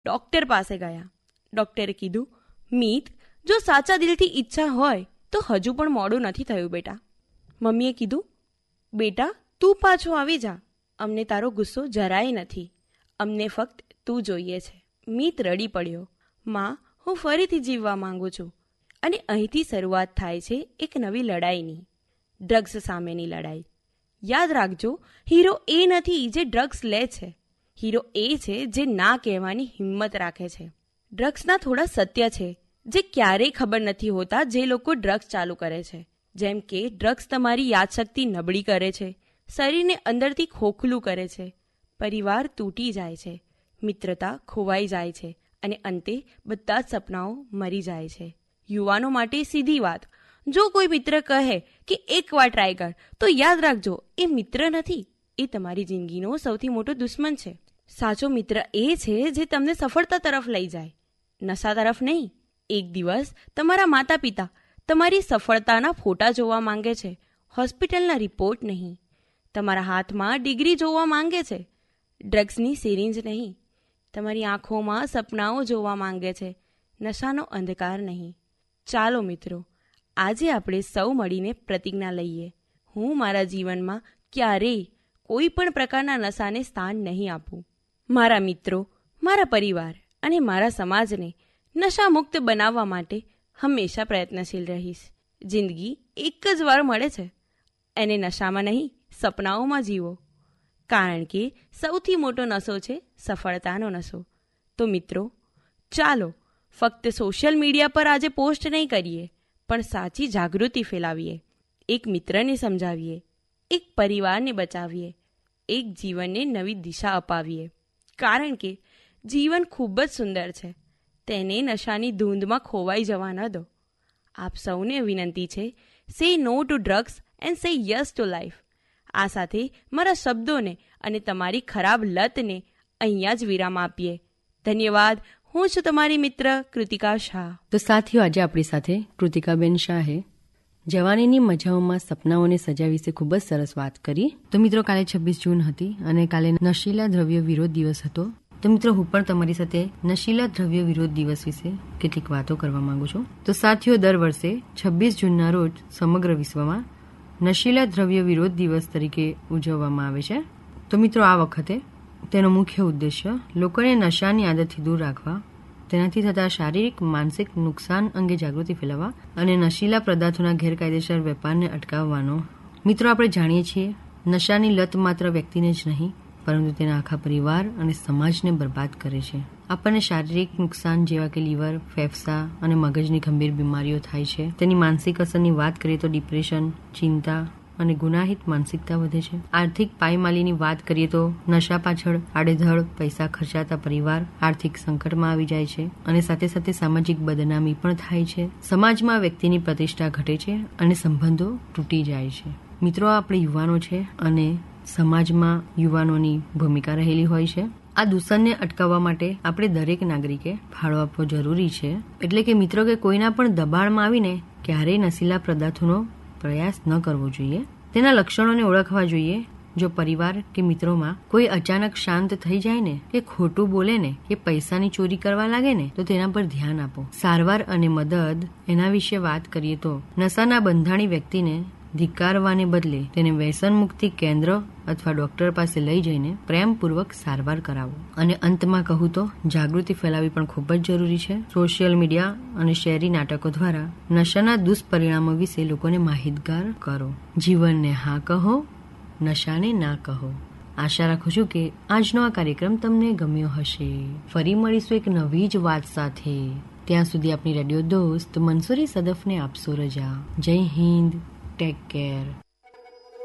Doctor પાસે ગયા. ડૉક્ટરે કીધું, મિત, જો સાચા દિલથી ઈચ્છા હોય તો હજુ પણ મોડું નથી થયું બેટા. મમ્મીએ કીધું, બેટા તું પાછો આવી જા, અમને તારો ગુસ્સો જરાય નથી, અમને ફક્ત તું જોઈએ છે. મિત રડી પડ્યો. માં, હું ફરીથી જીવવા માંગુ છું. અને અહીંથી શરૂઆત થાય છે એક નવી લડાઈની, ડ્રગ્સ સામેની લડાઈ. યાદ રાખજો, હીરો એ નથી જે ડ્રગ્સ લે છે, હીરો એ છે જે ના કહેવાની હિંમત રાખે છે. ડ્રગ્સના થોડા સત્ય છે જે ક્યારેય ખબર નથી હોતા જે લોકો ડ્રગ્સ ચાલુ કરે છે. જેમ કે ડ્રગ્સ તમારી યાદશક્તિ નબળી કરે છે, શરીરને અંદરથી ખોખલું કરે છે, પરિવાર તૂટી જાય છે, મિત્રતા ખોવાઈ જાય છે અને અંતે બધા જ સપનાઓ મરી જાય છે. યુવાનો માટે સીધી વાત, જો કોઈ મિત્ર કહે કે એકવાર ટ્રાય કર, તો યાદ રાખજો, એ મિત્ર નથી, એ તમારી જિંદગીનો સૌથી મોટો દુશ્મન છે. સાચો મિત્ર એ છે જે તમને સફળતા તરફ લઈ જાય, નશા તરફ નહીં. એક દિવસ તમારા માતા પિતા તમારી સફળતાના ફોટા જોવા માંગે છે, હોસ્પિટલના રિપોર્ટ નહીં. તમારા હાથમાં ડિગ્રી જોવા માંગે છે, ડ્રગ્સની સિરિંજ નહીં. તમારી આંખોમાં સપનાઓ જોવા માંગે છે, નશાનો અંધકાર નહીં. ચાલો મિત્રો, આજે આપણે સૌ મળીને પ્રતિજ્ઞા લઈએ, હું મારા જીવનમાં ક્યારેય કોઈ પણ પ્રકારના નશાને સ્થાન નહીં આપું. મારા મિત્રો, મારા પરિવાર અને મારા સમાજને નશામુક્ત બનાવવા માટે હંમેશા પ્રયત્નશીલ રહીશ. જિંદગી એક જ વાર મળે છે, એને નશામાં નહીં, સપનાઓમાં જીવો, કારણ કે સૌથી મોટો નશો છે સફળતાનો નશો. તો મિત્રો, ચાલો ફક્ત સોશિયલ મીડિયા પર આજે પોસ્ટ નહીં કરીએ, પણ સાચી જાગૃતિ ફેલાવીએ, એક મિત્રને સમજાવીએ, એક પરિવારને બચાવીએ, એક જીવનને નવી દિશા અપાવીએ. કારણ કે જીવન ખૂબ જ સુંદર છે, તેને નશાની ધૂંધમાં ખોવાઈ જવા ન દો. આપ સૌને વિનંતી છે, સે no to drugs and say yes to life. આ સાથે મારા શબ્દોને અને તમારી ખરાબ લતને અહીંયા જ વિરામ આપીએ. ધન્યવાદ. હું છું તમારી મિત્ર કૃતિકા શાહ. તો સાથીઓ, આજે આપણી સાથે કૃતિકાબેન શાહે જવાનીની મજાઓમાં સપનાઓને સજા વિશે ખૂબ જ સરસ વાત કરી. તો મિત્રો, કાલે 26 જૂન હતી અને કાલે નશીલા દ્રવ્ય વિરોધ દિવસ હતો. તો મિત્રો, હું પણ તમારી સાથે નશીલા દ્રવ્ય વિરોધ દિવસ વિશે કેટલીક વાતો કરવા માંગુ છું. તો સાથીઓ, દર વર્ષે 26 જૂનના રોજ સમગ્ર વિશ્વમાં નશીલા દ્રવ્ય વિરોધ દિવસ તરીકે ઉજવવામાં આવે છે. તો મિત્રો, આ વખતે તેનો મુખ્ય ઉદ્દેશ્ય લોકોને નશાની આદતથી દૂર રાખવા, તેનાથી થતા શારીરિક માનસિક નુકસાન અંગે જાગૃતિ ફેલાવવા અને નશીલા પદાર્થોના ગેરકાયદેસર વેપારને અટકાવવાનો. મિત્રો, આપણે જાણીએ છીએ, નશાની લત માત્ર વ્યક્તિને જ નહીં, પરંતુ તેના આખા પરિવાર અને સમાજને બરબાદ કરે છે. આપણને શારીરિક નુકસાન જેવા કે લીવર, ફેફસા અને મગજની ગંભીર બીમારીઓ થાય છે. તેની માનસિક અસરની વાત કરીએ તો ડિપ્રેશન, ચિંતા અને ગુનાહિત માનસિકતા વધે છે. આર્થિક પાયમાલીની વાત કરીએ તો નશા પાછળ આડેધડ પૈસા ખર્ચાતા પરિવાર આર્થિક સંકટમાં આવી જાય છે અને સાથે સાથે સામાજિક બદનામી પણ થાય છે. સમાજમાં વ્યક્તિની પ્રતિષ્ઠા ઘટે છે અને સંબંધો તૂટી જાય છે. મિત્રો, આપણે યુવાનો છે અને સમાજમાં યુવાનોની ભૂમિકા રહેલી હોય છે. આ દૂષણને અટકાવવા માટે આપણે દરેક નાગરિકે ફાળો આપવો જરૂરી છે. એટલે કે મિત્રો, કે કોઈના પણ દબાણમાં આવીને ક્યારેય નશીલા પદાર્થોનો પ્રયાસ ન કરવો જોઈએ. તેના લક્ષણોને ઓળખવા જોઈએ. જો પરિવાર કે મિત્રોમાં કોઈ અચાનક શાંત થઈ જાય ને, કે ખોટું બોલે ને, કે પૈસાની ચોરી કરવા લાગે ને, તો તેના પર ધ્યાન આપો. સારવાર અને મદદ, એના વિશે વાત કરીએ તો નશાના બંધાણી વ્યક્તિને ધિક્કારવાને બદલે તેને વ્યસન મુક્તિ કેન્દ્ર અથવા ડોક્ટર પાસે લઈ જઈને પ્રેમપૂર્વક સારવાર કરાવો. અને અંતમાં કહું તો જાગૃતિ ફેલાવી પણ ખૂબ જ જરૂરી છે. સોશિયલ મીડિયા અને શહેરી નાટકો દ્વારા નશાના દુષ્પરિણામો વિશે લોકોને માહિતગાર કરો. જીવનને હા કહો, નશાને ના કહો. આશા રાખું છું કે આજનો આ કાર્યક્રમ તમને ગમ્યો હશે. ફરી મળીશું એક નવી જ વાત સાથે. ત્યાં સુધી આપની રેડિયો દોસ્ત મંસૂરી સદફને આપશો રજા. જય હિન્દ. Take care.